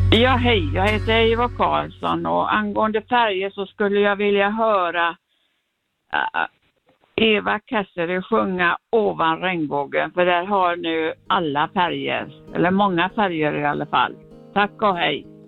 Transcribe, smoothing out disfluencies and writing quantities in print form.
Ja, hej. Jag heter Eva Karlsson och angående färger så skulle jag vilja höra Eva Cassidy sjunga Ovan regnbågen, för där har nu alla färger, eller många färger i alla fall. Tack och hej.